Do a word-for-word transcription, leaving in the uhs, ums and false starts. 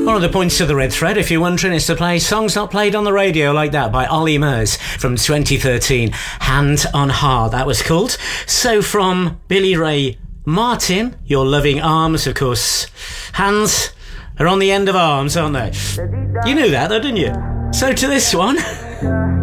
One of the points to the red thread, if you're wondering, is to play songs not played on the radio like that by Ollie Murs from twenty thirteen. Hand on Heart, that was called. So from Billy Ray Martin, Your Loving Arms, of course. Hands are on the end of arms, aren't they? You knew that though, didn't you? So to this one.